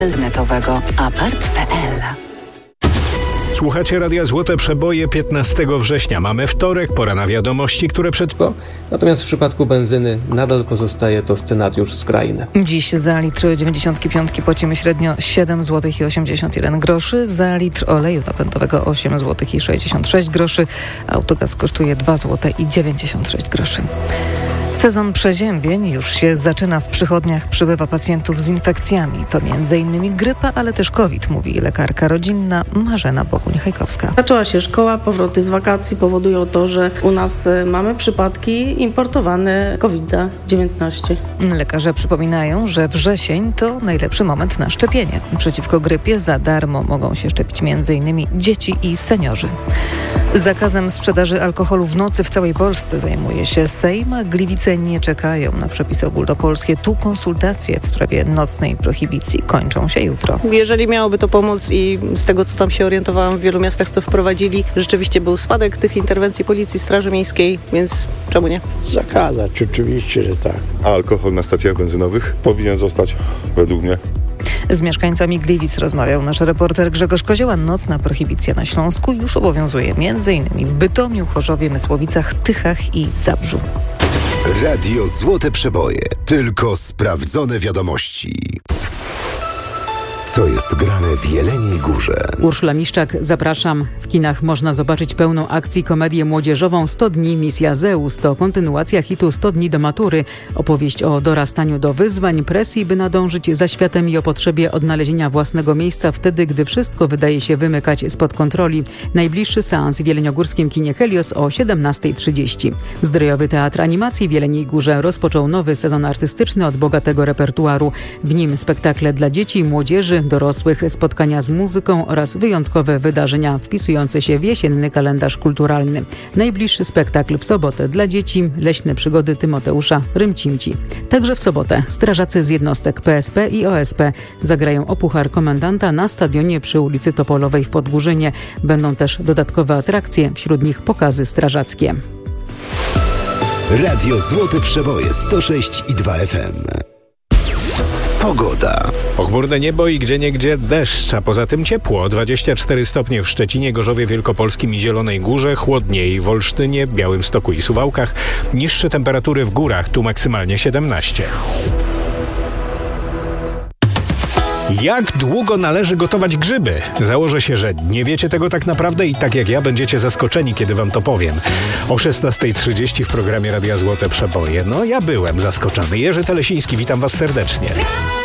internetowego apart.pl. Słuchacie Radia Złote Przeboje 15 września. Mamy wtorek, pora na wiadomości, które Natomiast w przypadku benzyny nadal pozostaje to scenariusz skrajny. Dziś za litr 95 płacimy średnio 7 zł i 81 groszy, za litr oleju napędowego 8 zł i 66 groszy. Autogaz kosztuje 2 zł i 96 groszy. Sezon przeziębień już się zaczyna. W przychodniach przybywa pacjentów z infekcjami. To m.in. grypa, ale też COVID, mówi lekarka rodzinna Marzena Boguń-Hajkowska. Zaczęła się szkoła, powroty z wakacji powodują to, że u nas mamy przypadki importowane COVID-19. Lekarze przypominają, że wrzesień to najlepszy moment na szczepienie. Przeciwko grypie za darmo mogą się szczepić m.in. dzieci i seniorzy. Zakazem sprzedaży alkoholu w nocy w całej Polsce zajmuje się Sejm, a Gliwice nie czekają na przepisy ogólnopolskie. Tu konsultacje w sprawie nocnej prohibicji kończą się jutro. Jeżeli miałoby to pomóc i z tego, co tam się orientowałam w wielu miastach, co wprowadzili, rzeczywiście był spadek tych interwencji Policji, Straży Miejskiej, więc czemu nie? Zakazać, oczywiście, że tak. A alkohol na stacjach benzynowych powinien zostać, według mnie. Z mieszkańcami Gliwic rozmawiał nasz reporter Grzegorz Kozioła. Nocna prohibicja na Śląsku już obowiązuje m.in. w Bytomiu, Chorzowie, Mysłowicach, Tychach i Zabrzu. Radio Złote Przeboje. Tylko sprawdzone wiadomości. Co jest grane w Jeleniej Górze? Urszula Miszczak, zapraszam. W kinach można zobaczyć pełną akcji komedię młodzieżową 100 dni Misja Zeus. To kontynuacja hitu 100 dni do matury. Opowieść o dorastaniu do wyzwań, presji, by nadążyć za światem i o potrzebie odnalezienia własnego miejsca wtedy, gdy wszystko wydaje się wymykać spod kontroli. Najbliższy seans w jeleniogórskim kinie Helios o 17:30. Zdrojowy Teatr Animacji w Jeleniej Górze rozpoczął nowy sezon artystyczny od bogatego repertuaru. W nim spektakle dla dzieci i młodzieży, dorosłych, spotkania z muzyką oraz wyjątkowe wydarzenia wpisujące się w jesienny kalendarz kulturalny. Najbliższy spektakl w sobotę dla dzieci – Leśne przygody Tymoteusza Rymcimci. Także w sobotę strażacy z jednostek PSP i OSP zagrają o Puchar Komendanta na stadionie przy ulicy Topolowej w Podgórzynie. Będą też dodatkowe atrakcje, wśród nich pokazy strażackie. Radio Złote Przeboje 106,2 FM. Pogoda. Pochmurne niebo i gdzieniegdzie deszcz, a poza tym ciepło. 24 stopnie w Szczecinie, Gorzowie Wielkopolskim i Zielonej Górze, chłodniej w Olsztynie, Białymstoku i Suwałkach. Niższe temperatury w górach, tu maksymalnie 17. Jak długo należy gotować grzyby? Założę się, że nie wiecie tego tak naprawdę i tak jak ja będziecie zaskoczeni, kiedy wam to powiem. O 16:30 w programie Radia Złote Przeboje. No ja byłem zaskoczony. Jerzy Telesiński, witam was serdecznie.